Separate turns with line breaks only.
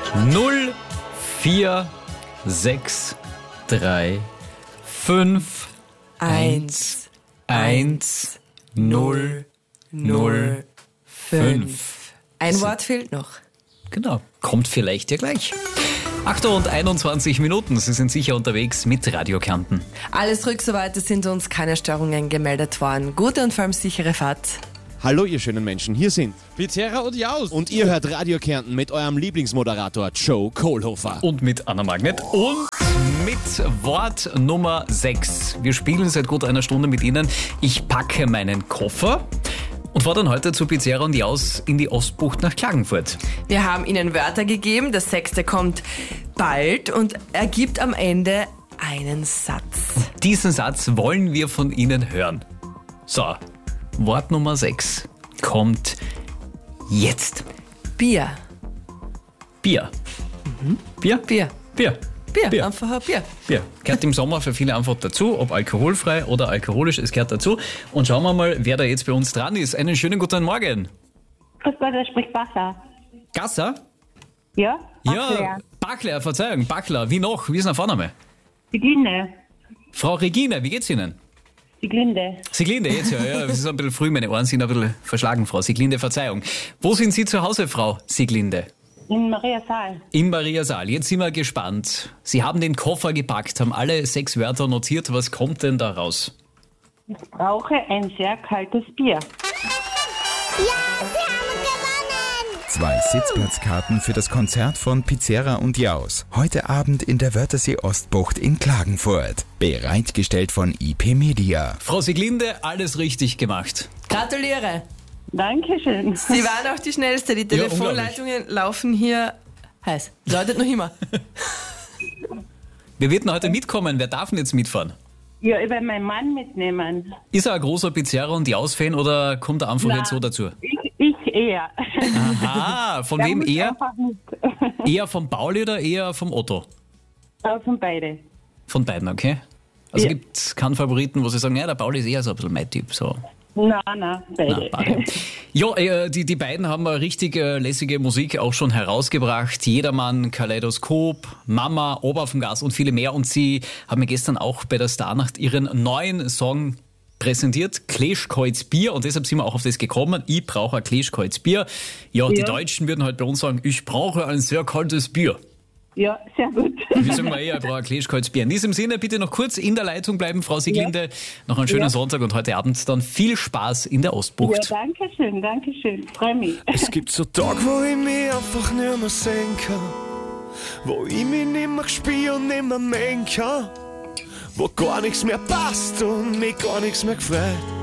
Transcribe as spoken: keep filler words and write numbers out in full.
null vier sechs drei fünf eins eins null null fünf.
Ein Wort fehlt noch.
Genau, kommt vielleicht ja gleich. acht Uhr und einundzwanzig Minuten, Sie sind sicher unterwegs mit Radio Kärnten.
Alles ruhig soweit, es sind uns keine Störungen gemeldet worden. Gute und vor allem sichere Fahrt.
Hallo ihr schönen Menschen, hier sind
Pizzerra und Jaus.
und ihr hört Radio Kärnten mit eurem Lieblingsmoderator Joe Kohlhofer.
Und mit Anna Magnet und mit Wort Nummer sechs. Wir spielen seit gut einer Stunde mit Ihnen. Ich packe meinen Koffer und fahre dann heute zu Pizzerra und Jaus in die Ostbucht nach Klagenfurt.
Wir haben Ihnen Wörter gegeben, das sechste kommt bald und ergibt am Ende einen Satz.
Diesen Satz wollen wir von Ihnen hören. So, Wort Nummer sechs kommt jetzt.
Bier.
Bier. Bier?
Bier.
Bier.
Bier.
Bier.
Einfach ein Bier.
Bier. Gehört im Sommer für viele einfach dazu, ob alkoholfrei oder alkoholisch, es gehört dazu. Und schauen wir mal, wer da jetzt bei uns dran ist. Einen schönen guten Morgen.
Grüß Gott, da spricht Bachler.
Gasser?
Ja?
Ja,
Bachler.
Bachler, Verzeihung, Bachler. Wie noch? Wie ist der Vorname?
Die Glinde.
Frau Regine, wie geht's Ihnen?
Die Glinde.
Sieglinde, jetzt ja, ja, es ist ein bisschen früh, meine Ohren sind ein bisschen verschlagen, Frau Sieglinde, Verzeihung. Wo sind Sie zu Hause, Frau Sieglinde?
In Maria Saal.
In Maria Saal. Jetzt sind wir gespannt. Sie haben den Koffer gepackt, haben alle sechs Wörter notiert. Was kommt denn da raus?
Ich brauche ein sehr kaltes Bier.
Zwei Sitzplatzkarten für das Konzert von Pizzerra und Jaus. Heute Abend in der Wörthersee Ostbucht in Klagenfurt. Bereitgestellt von I P Media.
Frau Sieglinde, alles richtig gemacht.
Gratuliere.
Dankeschön.
Sie waren auch die Schnellste. Die
Ja,
Telefonleitungen laufen hier heiß. Läutet noch immer.
Wer wird denn heute mitkommen? Wer darf denn jetzt mitfahren?
Ja, ich werde meinen Mann mitnehmen.
Ist er ein großer Pizzerra und Jaus-Fan oder kommt er einfach
Na,
jetzt so dazu?
Ich, ich eher.
Aha, von
Der
wem
muss
eher?
einfach mit.
Eher vom Pauli oder eher vom Otto?
Aber von beide.
Von beiden, okay? Also
Ja.
gibt es keinen Favoriten, wo Sie sagen, ja, der Pauli ist eher so ein bisschen mein Typ. So.
Nein, nein, beide.
Na, beide. Ja, äh, die, die beiden haben eine richtig äh, lässige Musik auch schon herausgebracht. Jedermann, Kaleidoskop, Mama, Ober vom Gas und viele mehr. Und sie haben mir gestern auch bei der Starnacht ihren neuen Song präsentiert, Kleschkreuz Bier. Und deshalb sind wir auch auf das gekommen. Ich brauche ein Kleschkreuz Bier. Ja, die
Ja.
Deutschen würden halt bei uns sagen, ich brauche ein sehr kaltes Bier.
Ja, sehr gut.
Wir sagen mal eher, ich brauche ein Kleschkreuz Bier. In diesem Sinne bitte noch kurz in der Leitung bleiben, Frau Sieglinde. Noch einen schönen
Ja.
Sonntag und heute Abend dann viel Spaß in der
Ja,
Ostbucht.
danke schön, danke schön. Freue mich.
Es gibt so Tage, wo ich mich einfach nicht mehr sehen kann. Wo ich mich nicht mehr spüre und nicht mehr mengen kann. Wo gar nichts mehr passt und mich gar nichts mehr gefreut.